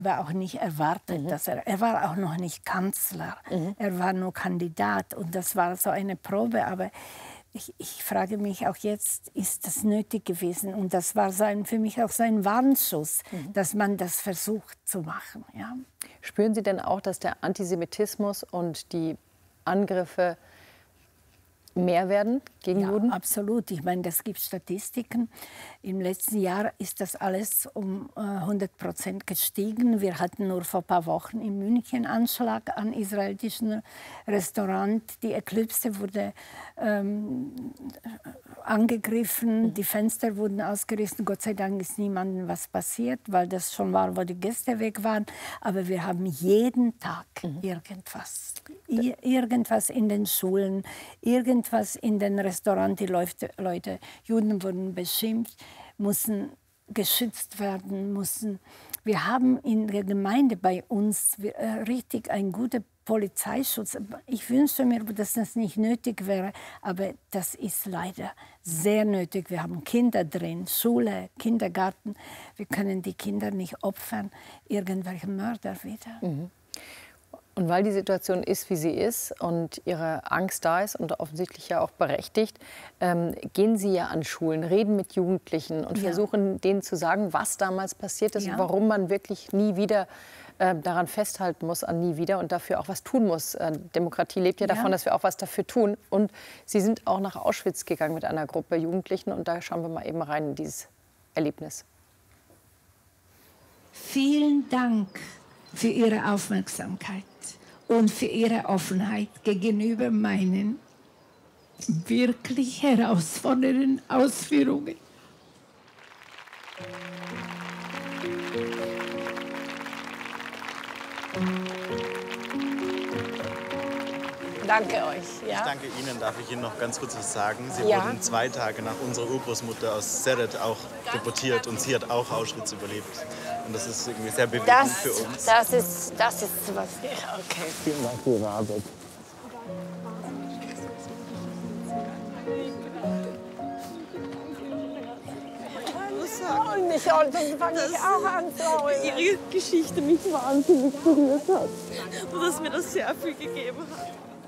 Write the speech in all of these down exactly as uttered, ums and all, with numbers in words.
war auch nicht erwartet, mhm. dass er, er war auch noch nicht Kanzler, mhm. er war nur Kandidat und das war so eine Probe, aber ich, ich frage mich auch jetzt, ist das nötig gewesen? Und das war so ein, für mich auch so ein Warnschuss, mhm. dass man das versucht zu machen. Ja. Spüren Sie denn auch, dass der Antisemitismus und die Angriffe mehr werden gegen ja, Juden? Absolut. Ich meine, es gibt Statistiken. Im letzten Jahr ist das alles um äh, hundert Prozent gestiegen. Wir hatten nur vor ein paar Wochen in München Anschlag an israelischen Restaurant. Die Eclipse wurde ähm, angegriffen, mhm. die Fenster wurden ausgerissen. Gott sei Dank ist niemandem was passiert, weil das schon war, wo die Gäste weg waren. Aber wir haben jeden Tag mhm. irgendwas. I irgendwas in den Schulen, irgendwas in den Restaurants. Die Leute, Leute, Juden wurden beschimpft, mussten geschützt werden, mussten. Wir haben in der Gemeinde bei uns richtig einen guten Polizeischutz. Ich wünsche mir, dass das nicht nötig wäre, aber das ist leider sehr nötig. Wir haben Kinder drin, Schule, Kindergarten. Wir können die Kinder nicht opfern, irgendwelche Mörder wieder. Mhm. Und weil die Situation ist, wie sie ist und Ihre Angst da ist und offensichtlich ja auch berechtigt, ähm, gehen Sie ja an Schulen, reden mit Jugendlichen und ja. versuchen denen zu sagen, was damals passiert ist ja. und warum man wirklich nie wieder äh, daran festhalten muss, an nie wieder und dafür auch was tun muss. Äh, Demokratie lebt ja, ja davon, dass wir auch was dafür tun. Und Sie sind auch nach Auschwitz gegangen mit einer Gruppe Jugendlichen und da schauen wir mal eben rein in dieses Erlebnis. Vielen Dank für Ihre Aufmerksamkeit und für Ihre Offenheit gegenüber meinen wirklich herausfordernden Ausführungen. Danke euch. Ja? Ich danke Ihnen. Darf ich Ihnen noch ganz kurz was sagen? Sie ja. wurden zwei Tage nach unserer Urgroßmutter aus Seret auch deportiert und sie hat auch Auschwitz überlebt. Und das ist irgendwie sehr bewegend das, für uns. Das ist, das ist was. Okay. Vielen Dank für Ihre Arbeit. Und mich fange ich auch an zu heulen. Ihre Geschichte mich wahnsinnig berührt hat und dass mir das sehr viel gegeben hat.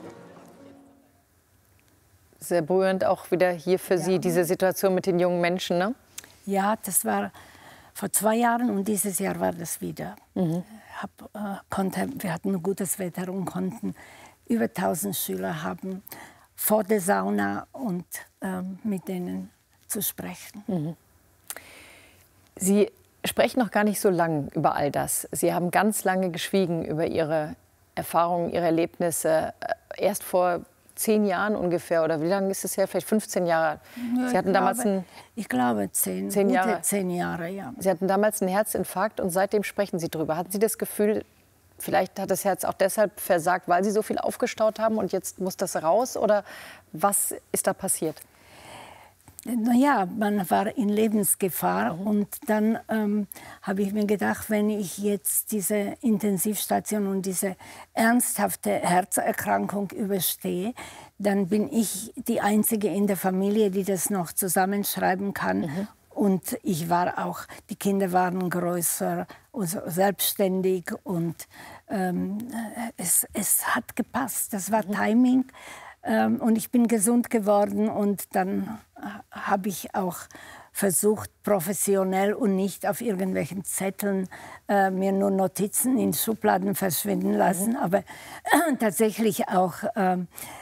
Sehr berührend auch wieder hier für ja. Sie, diese Situation mit den jungen Menschen, ne? Ja, das war vor zwei Jahren und dieses Jahr war das wieder. Mhm. Hab, äh, konnte, wir hatten gutes Wetter und konnten über tausend Schüler haben, vor der Sauna und ähm, mit denen zu sprechen. Mhm. Sie sprechen noch gar nicht so lange über all das. Sie haben ganz lange geschwiegen über Ihre Erfahrungen, Ihre Erlebnisse. Erst vor zehn Jahren ungefähr, oder wie lange ist es her? Vielleicht fünfzehn Jahre. Ja, Sie hatten glaube, damals einen, ich glaube zehn, zehn Jahre. zehn Jahre, ja. Sie hatten damals einen Herzinfarkt und seitdem sprechen Sie drüber. Hatten Sie das Gefühl, vielleicht hat das Herz auch deshalb versagt, weil Sie so viel aufgestaut haben und jetzt muss das raus? Oder was ist da passiert? Naja, man war in Lebensgefahr mhm. und dann ähm, habe ich mir gedacht, wenn ich jetzt diese Intensivstation und diese ernsthafte Herzerkrankung überstehe, dann bin ich die Einzige in der Familie, die das noch zusammenschreiben kann. Mhm. Und ich war auch, die Kinder waren größer und selbstständig und ähm, es, es hat gepasst. Das war mhm. Timing. Und ich bin gesund geworden und dann habe ich auch versucht, professionell und nicht auf irgendwelchen Zetteln äh, mir nur Notizen in Schubladen verschwinden lassen, mhm. aber äh, tatsächlich auch äh,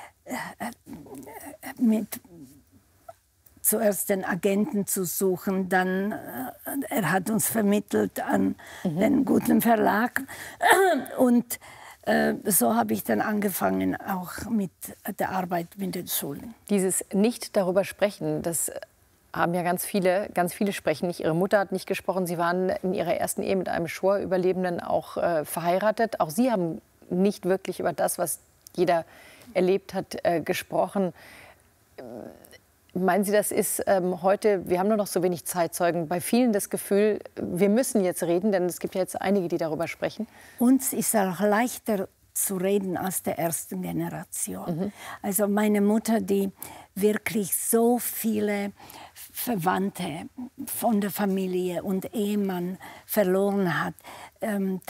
mit zuerst den Agenten zu suchen, dann äh, er hat uns vermittelt an mhm. den guten Verlag und so habe ich dann angefangen, auch mit der Arbeit mit den Schulen. Dieses nicht darüber sprechen, das haben ja ganz viele, ganz viele sprechen nicht. Ihre Mutter hat nicht gesprochen. Sie waren in ihrer ersten Ehe mit einem Shoah-Überlebenden auch äh, verheiratet. Auch Sie haben nicht wirklich über das, was jeder erlebt hat, äh, gesprochen. Meinen Sie, das ist ähm, heute, wir haben nur noch so wenig Zeitzeugen, bei vielen das Gefühl, wir müssen jetzt reden, denn es gibt ja jetzt einige, die darüber sprechen? Uns ist auch leichter zu reden aus der ersten Generation. Mhm. Also meine Mutter, die wirklich so viele Verwandte von der Familie und Ehemann verloren hat, ähm,